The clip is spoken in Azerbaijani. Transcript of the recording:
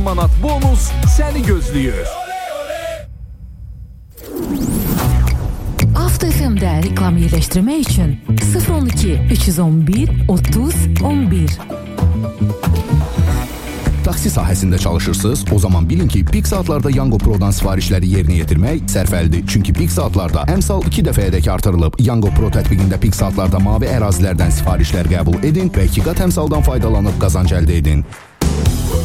manat bonus səni gözləyir. Avto FM-də reklam yerləşdirmək üçün 012 311 30 11. Taksi sahəsində çalışırsınız, o zaman bilin ki, pik saatlarda Yango Pro'dan sifarişləri yerinə yetirmək sərfəlidir. Çünki pik saatlarda əmsal 2 dəfəyədək artırılıb. Yango Pro tətbiqində pik saatlarda mavi ərazilərdən sifarişlər qəbul edin və 2 qat əmsaldan faydalanıb qazanc əldə edin.